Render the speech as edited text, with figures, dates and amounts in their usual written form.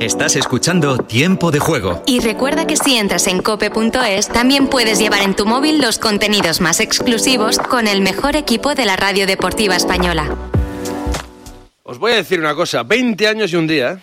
Estás escuchando Tiempo de Juego. Y recuerda que si entras en cope.es, también puedes llevar en tu móvil los contenidos más exclusivos con el mejor equipo de la radio deportiva española. Os voy a decir una cosa, 20 años y un día, ¿eh?